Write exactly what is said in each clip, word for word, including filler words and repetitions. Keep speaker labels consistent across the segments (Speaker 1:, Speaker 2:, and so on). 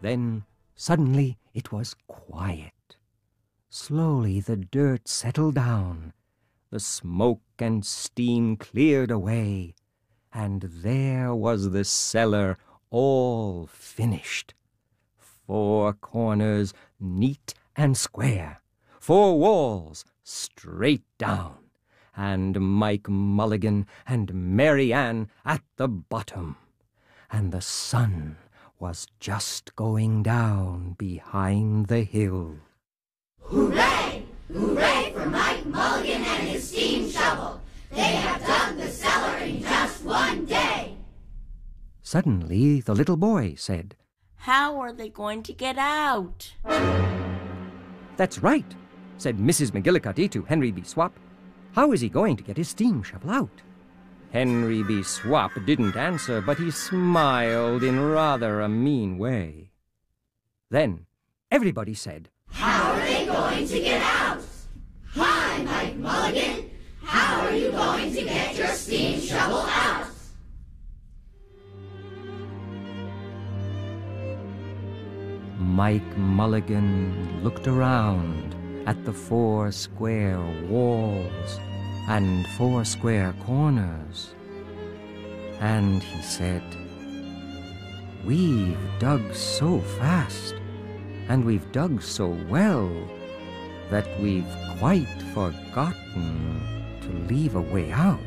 Speaker 1: Then, suddenly, it was quiet. Slowly the dirt settled down, the smoke and steam cleared away, and there was the cellar all finished. Four corners neat and square, four walls straight down, and Mike Mulligan and Mary Ann at the bottom, and the sun was just going down behind the hill.
Speaker 2: Hooray! Hooray for Mike Mulligan and his steam shovel! They have dug the cellar in just one day!
Speaker 1: Suddenly the little boy said,
Speaker 3: "How are they going to get out?"
Speaker 1: "That's right," said Missus McGillicuddy to Henry B. Swap. "How is he going to get his steam shovel out?" Henry B. Swap didn't answer, but he smiled in rather a mean way. Then everybody said,
Speaker 2: How are they going to get out? Hi, Mike Mulligan! How are you going to get your steam shovel out?
Speaker 1: Mike Mulligan looked around at the four square walls and four square corners, and he said, "We've dug so fast, and we've dug so well, that we've quite forgotten to leave a way out."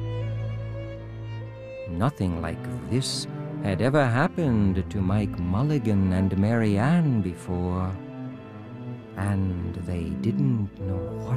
Speaker 1: Nothing like this had ever happened to Mike Mulligan and Mary Ann before, and they didn't know what